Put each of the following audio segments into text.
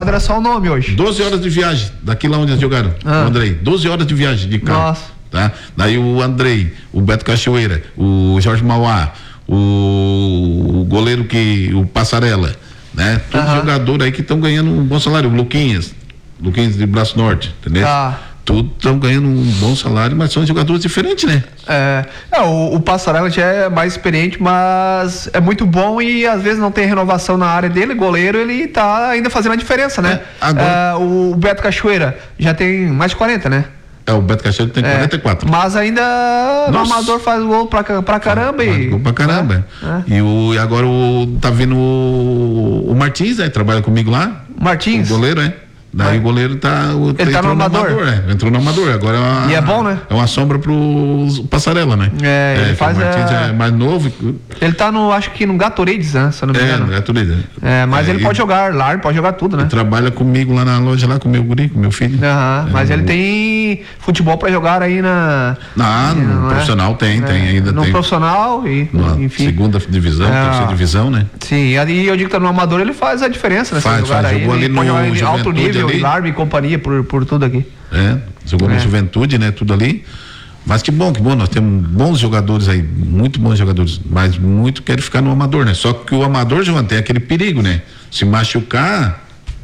era só o nome hoje. 12 horas de viagem, daqui lá onde eles jogaram, o Andrei. 12 horas de viagem de carro. Nossa. Tá? Daí o Andrei, o Beto Cachoeira, o Jorge Mauá, o goleiro o Passarela, né? Todos jogadores aí que estão ganhando um bom salário. O Luquinhas de Braço Norte, entendeu? Tudo estão ganhando um bom salário, mas são jogadores diferentes, né? O Passarela já é mais experiente, mas é muito bom e às vezes não tem renovação na área dele. Goleiro, ele tá ainda fazendo a diferença, né? Agora... o Beto Cachoeira já tem mais de 40, né? O Beto Cachoeira tem 44. Mas ainda no amador faz gol pra caramba. Faz gol pra caramba. E agora tá vindo o Martins, trabalha comigo lá. Martins? O goleiro, Daí o goleiro ele tá no amador. Entrou no amador. Agora e é bom, né? É uma sombra pro Passarela, né? Ele faz. O Martins é mais novo. Ele tá acho que no Gatorades, né? Se eu não me engano. Gatorades. Mas ele pode jogar lá, ele pode jogar tudo, né? Ele trabalha comigo lá na loja, lá com o meu guri, com o meu filho. Mas ele tem futebol pra jogar aí no profissional tem ainda. No profissional enfim. Segunda divisão, terceira divisão, né? Sim, e eu digo que tá no amador, ele faz a diferença, né? Jogou ali no alto nível, Larme e companhia por tudo aqui. Jogou no Juventude, né? Tudo ali. Mas que bom, nós temos bons jogadores aí, muito bons jogadores, mas muito querem ficar no amador, né? Só que o amador, João, tem aquele perigo, né? Se machucar,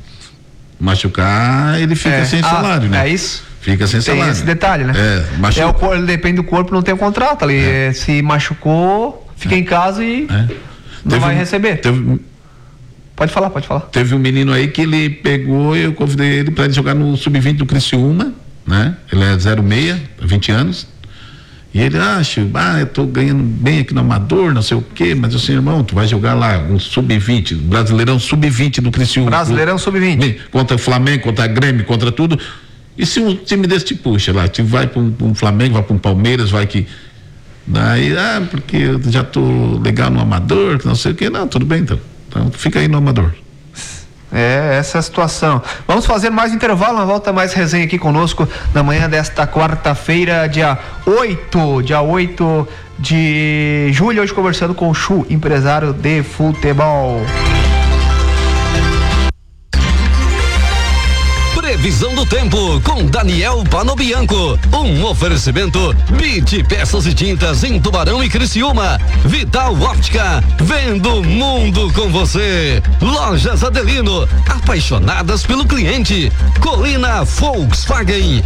ele fica sem salário, né? É isso. Fica sem salário. Tem esse detalhe, né? Ele depende do corpo, não tem o contrato ali. Se machucou, fica em casa e não vai receber. Pode falar. Teve um menino aí que ele pegou, eu convidei ele para ele jogar no Sub-20 do Criciúma, né? Ele é 06, 20 anos. E ele eu tô ganhando bem aqui no amador, não sei o quê, mas assim, irmão, tu vai jogar lá um Sub-20, Brasileirão Sub-20 do Criciúma. Brasileirão Sub-20. Contra o Flamengo, contra a Grêmio, contra tudo. E se um time desse te puxa lá, tu vai para um Flamengo, vai para um Palmeiras, vai que... Daí, porque eu já tô legal no amador, não sei o quê. Não, tudo bem então. Então fica aí no amador. Essa é a situação. Vamos fazer mais intervalo, na volta mais resenha aqui conosco na manhã desta quarta-feira, dia 8 de julho, hoje conversando com o Chu, empresário de futebol. Previsão do tempo com Daniel Panobianco. Um oferecimento BIT Peças e Tintas em Tubarão e Criciúma. Vital Óptica, vendo o mundo com você. Lojas Adelino, apaixonadas pelo cliente. Colina Volkswagen.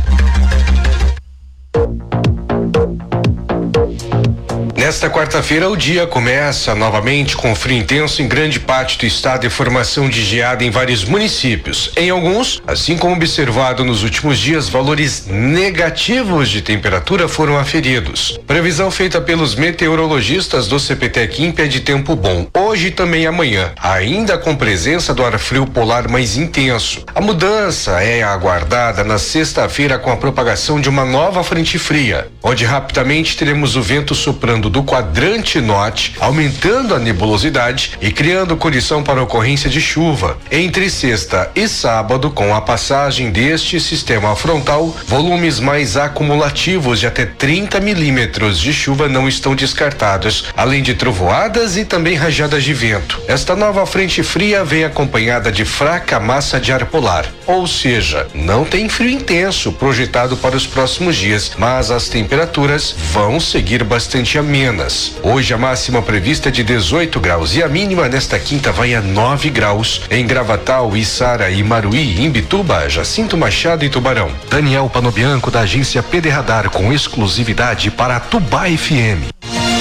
Nesta quarta-feira, o dia começa novamente com frio intenso em grande parte do estado e formação de geada em vários municípios. Em alguns, assim como observado nos últimos dias, valores negativos de temperatura foram aferidos. Previsão feita pelos meteorologistas do CPTEC é de tempo bom, hoje e também amanhã, ainda com presença do ar frio polar mais intenso. A mudança é aguardada na sexta-feira com a propagação de uma nova frente fria, onde rapidamente teremos o vento soprando do quadrante norte, aumentando a nebulosidade e criando condição para ocorrência de chuva. Entre sexta e sábado, com a passagem deste sistema frontal, volumes mais acumulativos de até 30 milímetros de chuva não estão descartados, além de trovoadas e também rajadas de vento. Esta nova frente fria vem acompanhada de fraca massa de ar polar, ou seja, não tem frio intenso projetado para os próximos dias, mas as temperaturas vão seguir bastante amenas. Hoje a máxima prevista é de 18 graus e a mínima nesta quinta vai a 9 graus em Gravatal, Içara e Maruí, Imbituba, Jacinto Machado e Tubarão. Daniel Panobianco, da agência PD Radar, com exclusividade para a Tubá FM.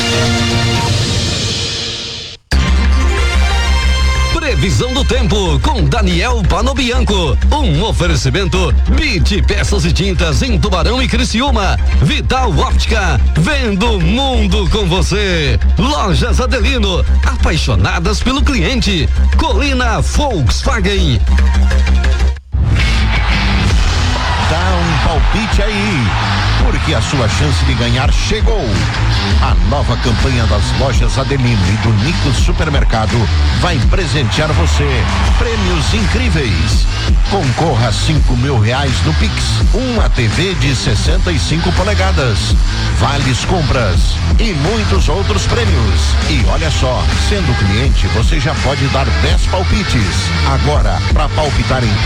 Previsão do tempo com Daniel Panobianco. Um oferecimento BIT Peças e Tintas em Tubarão e Criciúma. Vital Óptica, vendo o mundo com você. Lojas Adelino, apaixonadas pelo cliente. Colina Volkswagen. Dá um palpite aí, porque a sua chance de ganhar chegou. A nova campanha das lojas Adelino e do Nico Supermercado vai presentear você prêmios incríveis. Concorra a R$5.000 no Pix, uma TV de 65 polegadas, vales compras e muitos outros prêmios. E olha só, sendo cliente, você já pode dar 10 palpites. Agora, para palpitar em